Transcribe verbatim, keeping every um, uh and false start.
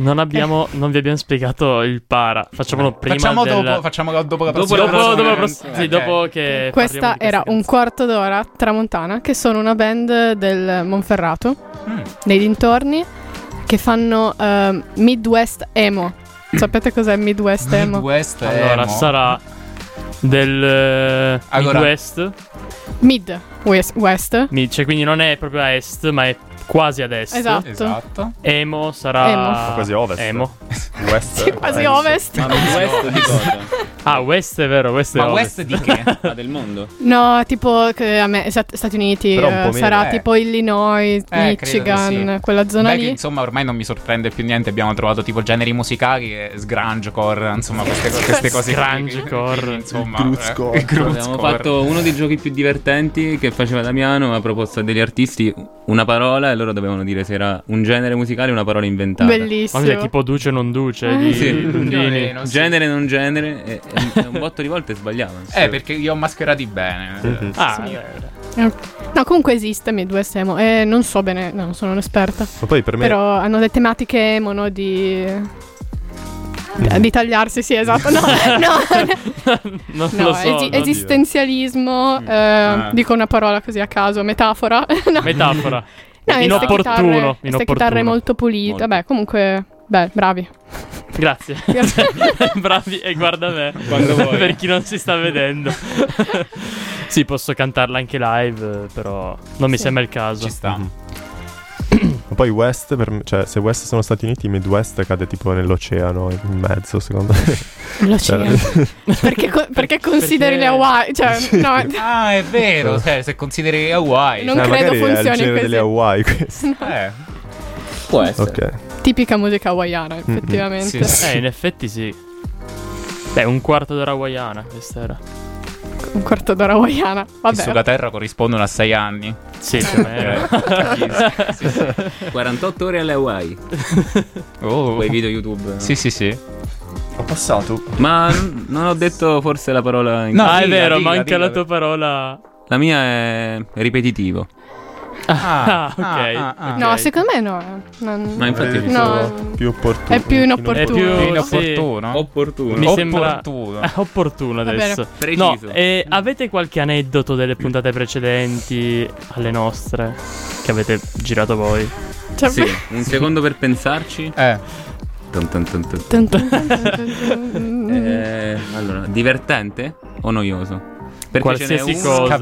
Non abbiamo, non vi abbiamo spiegato il para. Facciamolo prima. Facciamo del... dopo, facciamo dopo la dopo, prossima. dopo, dopo, dopo, prossima. sì, Okay. dopo che Questa era un quarto d'ora Tramontana, che sono una band del Monferrato, Mm. nei dintorni, che fanno uh, Midwest Emo. Sapete cos'è Midwest Emo? Midwest Allora, emo. sarà del uh, Allora. Midwest. Mid West, West. Mi- cioè, quindi non è proprio a est, ma è quasi ad est. Esatto. Esatto. Emo sarà Emo. Ma quasi ovest. Emo. West. Sì, quasi penso. ovest. Ma Midwest di cosa? Ah, west è vero, west è Ma ovest. West di che? Ah, del mondo? No, tipo che a me, Stat- Stati Uniti, Però un po' eh, meno. sarà Eh. tipo Illinois, credo Michigan, di sì. quella zona Beh, lì. che, insomma, ormai non mi sorprende più niente. Abbiamo trovato tipo generi musicali e sgrungecore, insomma, queste, co- queste cose. Grungecore. Insomma, Il grungecore. eh, il Abbiamo grungecore. fatto uno dei giochi più divertenti che faceva Damiano. Ha proposto a degli artisti una parola e loro dovevano dire se era un genere musicale o una parola inventata. Ma Bellissimo. cos'è, tipo duce o non duce di Sì. Lundini? Non sì. Genere non genere e, e un botto di volte sbagliavano. Eh, perché io ho mascherati bene. Mhm. Ah, Sì. eh, Eh, No, comunque esiste Midwest Emo. E non so bene, no, non sono un'esperta. Ma poi per me Però hanno le tematiche emo, no, di... di tagliarsi, sì, esatto. No, no, non no, lo so. esi- non- esistenzialismo, eh, Ah. dico una parola così a caso, metafora. No. Metafora. No, ste Inopportuno, chitarre- ste inopportuno. chitarre molto pulite. Molto. Vabbè, comunque, beh, bravi. Grazie. Bravi, e guarda me. Quando vuoi. Per chi non si sta vedendo. Sì, posso cantarla anche live, però non mi Sì. sembra il caso. Ci sta. Mhm. Ma poi West, per me- cioè se West sono Stati Uniti, Midwest cade tipo nell'oceano in mezzo, secondo me. L'oceano. Cioè, perché, co- perché consideri Perché- le Hawaii? Cioè, no, Ah, è vero. Cioè, se consideri Hawaii. Non eh, credo magari è il funzioni genere così. delle Hawaii questo. Eh. Può essere. Ok. tipica musica hawaiana, effettivamente. Sì, sì. Eh, in effetti sì. Beh, un quarto d'ora hawaiana questa era. Un quarto d'ora hawaiana. Che Vabbè. sulla Terra corrispondono a sei anni. Sì, più o meno. Eh, sì, sì. quarantotto ore alle Hawaii. Oh. Quei video YouTube. Sì, sì, sì. Ho passato. Ma n- non ho detto forse la parola in... No, ah, è dilla, vero, dilla, manca dilla. la tua parola. La mia è ripetitivo. Ah, ok. ah, ah. No, Ok. secondo me no. Non- Ma infatti Vedi, No. sono più opportuno. È più inopportuno. È più- Più sì. inopportuno. Opportuno. Mi sembra Opportuno. Ah, opportuno Va bene. adesso. Preciso. No, eh, avete qualche aneddoto delle puntate precedenti alle nostre che avete girato voi? Cioè, Sì, un secondo per pensarci. Eh. Tun tun tun tun. Tun tun tun tun tun tun. Eh, allora, divertente o noioso? Perché Qualsiasi ce n'è uno cosa.